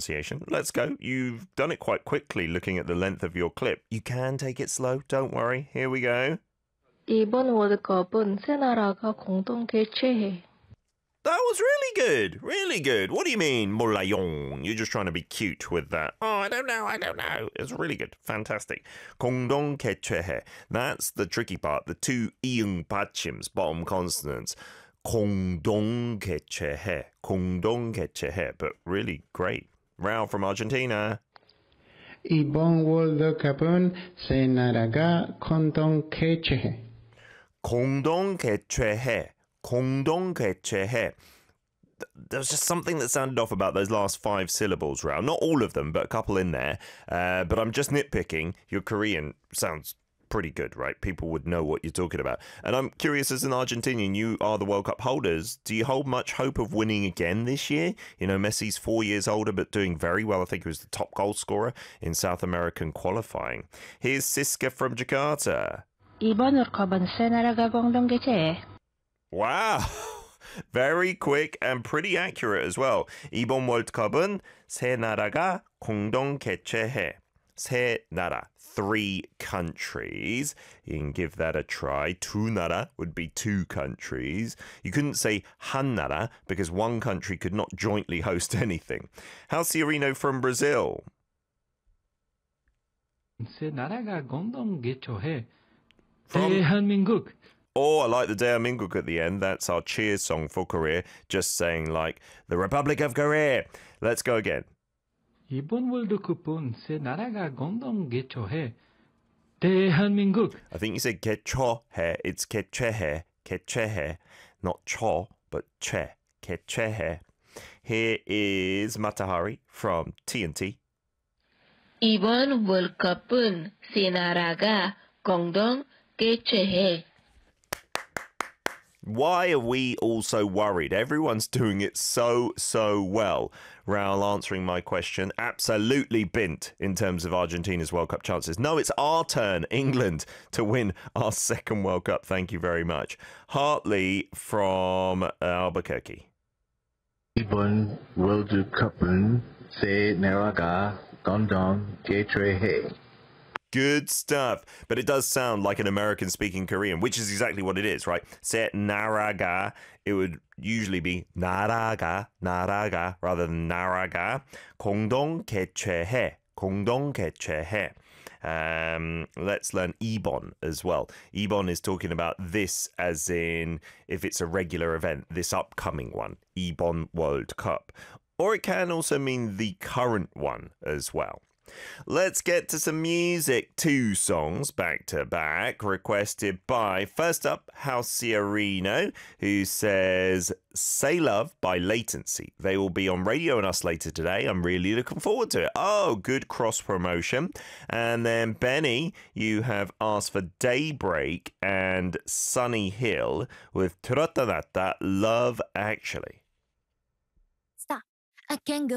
pronunciation. Let's go. You've done it quite quickly looking at the length of your clip. You can take it slow. Don't worry. Here we go. 이번 월드컵은 세 나라가 공동 개최해. That was really good. Really good. What do you mean, 몰라요? You're just trying to be cute with that. Oh, I don't know. It's really good. Fantastic. 공동 개최해. That's the tricky part. The two 이응 받침s, bottom consonants. 공동 개최해. 공동 개최해. But really great. Raul from Argentina. 이번 월드컵은 세 나라가 공동 개최해. 공동 개최해. 공동 개최해. There was just something that sounded off about those last 5 syllables, Raul. Not all of them, but a couple in there. But I'm just nitpicking. Your Korean sounds pretty good, right? People would know what you're talking about. And I'm curious, as an Argentinian, you are the World Cup holders. Do you hold much hope of winning again this year? You know, Messi's 4 years older, but doing very well. I think he was the top goal scorer in South American qualifying. Here's Siska from Jakarta. 이번 월드컵은 세 나라가 공동 개최해. Wow. Very quick and pretty accurate as well. 이번 월드컵은 세 나라가 공동 개최해. 세 나라, 3 countries. You can give that a try. 두 나라 would be 2 countries. You couldn't say 한 나라 because one country could not jointly host anything. Halciorino from Brazil. 세 나라가 공동 개최해. From- 대한민국. Oh, I like the 대한민국 at the end. That's our cheers song for Korea. Just saying like, the Republic of Korea. Let's go again. 이번 월드컵은 세 나라가 공동 개최해. 대한민국. I think you said 개최해. It's 개최해. 개최해. Not 초, but 채. 개최해. Here is Matahari from TNT. 이번 월드컵은 세 나라가 공동 개최해. Why are we all so worried? Everyone's doing it so well. Raul answering my question. Absolutely bint in terms of Argentina's World Cup chances. No, it's our turn, England, to win our second World Cup. Thank you very much. Hartley from Albuquerque. 이번 월드컵은 세 나라가 공동 개최해. Good stuff. But it does sound like an American speaking Korean, which is exactly what it is, right? Se naraga. It would usually be 나라가 rather than 나라가. 공동 개최해. 공동 개최해. Let's learn 이번 as well. 이번 is talking about this as in if it's a regular event, this upcoming one. 이번 World Cup. Or it can also mean the current one as well. Let's get to some music. 2 songs back to back requested by, first up, Halciorino, who says Say Love by Latency. They will be on Radio and Us later today. I'm really looking forward to it. Oh, good cross promotion. And then Benny, you have asked for Daybreak and Sunny Hill with Turatanata Love Actually. Stop. I can't go